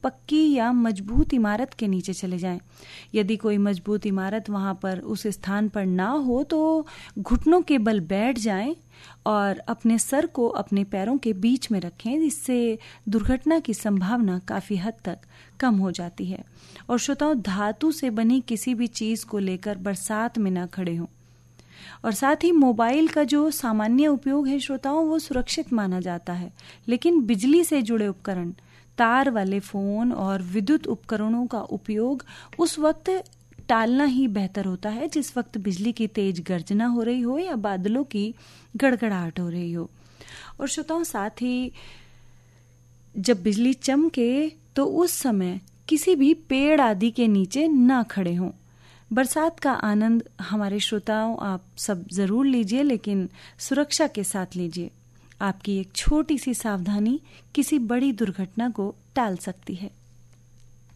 पक्की या मजबूत इमारत के नीचे चले जाएं। यदि कोई मजबूत इमारत वहां पर उस स्थान पर ना हो तो घुटनों के बल बैठ जाएं और अपने सर को अपने पैरों के बीच में रखें। इससे दुर्घटना की संभावना काफी हद तक कम हो जाती है। और श्रोताओं, धातु से बनी किसी भी चीज को लेकर बरसात में ना खड़े हों। और साथ ही मोबाइल का जो सामान्य उपयोग है श्रोताओं, वो सुरक्षित माना जाता है, लेकिन बिजली से जुड़े उपकरण, तार वाले फोन और विद्युत उपकरणों का उपयोग उस वक्त टालना ही बेहतर होता है जिस वक्त बिजली की तेज गर्जना हो रही हो या बादलों की गड़गड़ाहट हो रही हो। और श्रोताओं, साथ ही जब बिजली चमके तो उस समय किसी भी पेड़ आदि के नीचे ना खड़े हों। बरसात का आनंद हमारे श्रोताओं आप सब जरूर लीजिए, लेकिन सुरक्षा के साथ लीजिए। आपकी एक छोटी सी सावधानी किसी बड़ी दुर्घटना को टाल सकती है।